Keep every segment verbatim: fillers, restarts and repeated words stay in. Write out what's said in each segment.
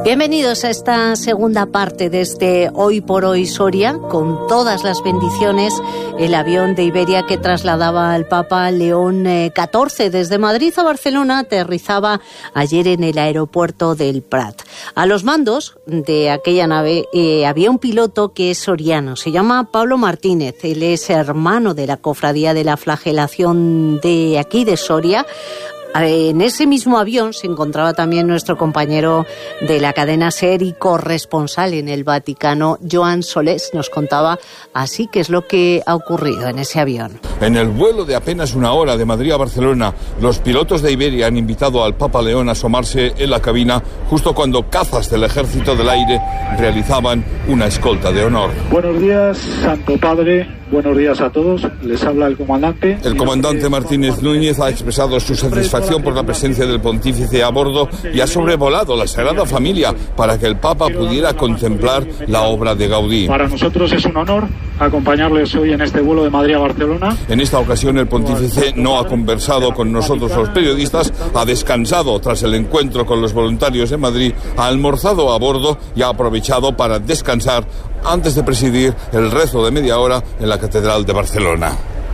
Bienvenidos a esta segunda parte de este Hoy por Hoy Soria, con todas las bendiciones. El avión de Iberia que trasladaba al Papa León catorce desde Madrid a Barcelona aterrizaba ayer en el aeropuerto del Prat. A los mandos de aquella nave eh, había un piloto que es soriano, se llama Pablo Martínez. Él es hermano de la Cofradía de la Flagelación de aquí de Soria. En ese mismo avión se encontraba también nuestro compañero de la cadena SER y corresponsal en el Vaticano, Joan Solés. Nos contaba así qué es lo que ha ocurrido en ese avión. En el vuelo de apenas una hora de Madrid a Barcelona, los pilotos de Iberia han invitado al Papa León a asomarse en la cabina justo cuando cazas del Ejército del Aire realizaban una escolta de honor. Buenos días, Santo Padre. Buenos días a todos. Les habla el comandante. El comandante Martínez Núñez ha expresado su satisfacción por la presencia del pontífice a bordo y ha sobrevolado la Sagrada Familia para que el Papa pudiera contemplar la obra de Gaudí. Para nosotros es un honor acompañarles hoy en este vuelo de Madrid a Barcelona. En esta ocasión el pontífice no ha conversado con nosotros los periodistas, ha descansado tras el encuentro con los voluntarios de Madrid, ha almorzado a bordo y ha aprovechado para descansar antes de presidir el rezo de media hora en la Catedral de Barcelona.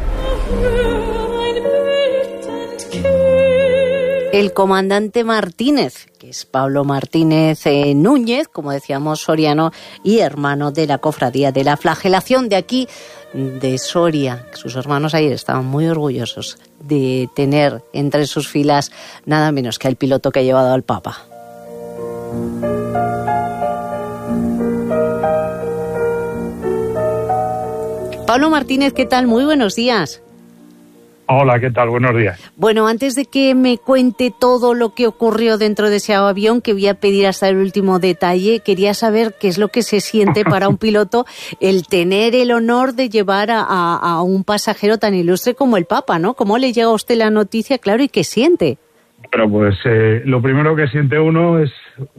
El comandante Martínez, que es Pablo Martínez eh, Núñez, como decíamos, soriano y hermano de la Cofradía de la Flagelación de aquí, de Soria. Sus hermanos ayer estaban muy orgullosos de tener entre sus filas nada menos que al piloto que ha llevado al Papa. Pablo Martínez, ¿qué tal? Muy buenos días. Hola, ¿qué tal? Buenos días. Bueno, antes de que me cuente todo lo que ocurrió dentro de ese avión, que voy a pedir hasta el último detalle, quería saber qué es lo que se siente para un piloto el tener el honor de llevar a, a, a un pasajero tan ilustre como el Papa, ¿no? ¿Cómo le llega a usted la noticia, claro, y qué siente? Bueno, pues eh, lo primero que siente uno es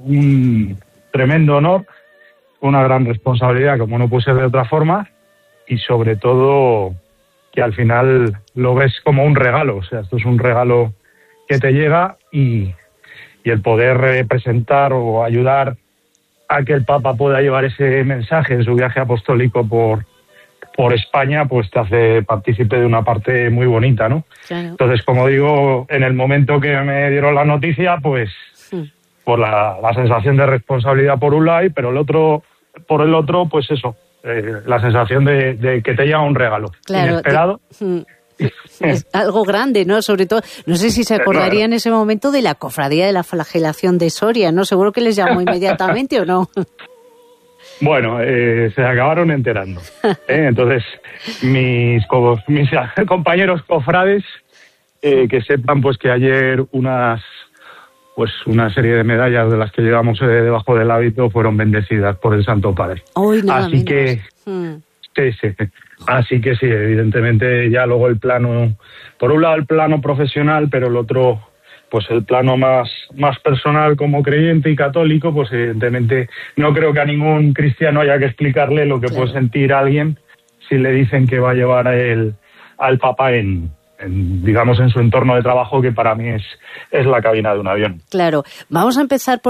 un tremendo honor, una gran responsabilidad, como no puede ser de otra forma, y sobre todo que al final lo ves como un regalo. O sea, esto es un regalo que te llega y, y el poder representar o ayudar a que el Papa pueda llevar ese mensaje en su viaje apostólico por, por España, pues te hace partícipe de una parte muy bonita, ¿no? Claro. Entonces, como digo, en el momento que me dieron la noticia, pues sí. por la, la sensación de responsabilidad por un lado, pero el otro, por el otro, pues eso, Eh, la sensación de, de que te llega un regalo claro, inesperado. De, es algo grande, ¿no? Sobre todo, no sé si se acordaría en ese momento de la Cofradía de la Flagelación de Soria, ¿no? Seguro que les llamó inmediatamente, ¿o no? Bueno, eh, se acabaron enterando. ¿eh? Entonces, mis, co- mis compañeros cofrades, eh, que sepan pues que ayer unas pues una serie de medallas de las que llevamos eh, debajo del hábito fueron bendecidas por el Santo Padre. Hoy nada Así menos. que Hmm. sí, sí. Así que sí, evidentemente ya luego el plano, por un lado el plano profesional, pero el otro, pues el plano más, más personal como creyente y católico, pues evidentemente no creo que a ningún cristiano haya que explicarle lo que claro. puede sentir alguien si le dicen que va a llevar a él, al Papa en... En, digamos, en su entorno de trabajo, que para mí es, es la cabina de un avión. Claro. Vamos a empezar por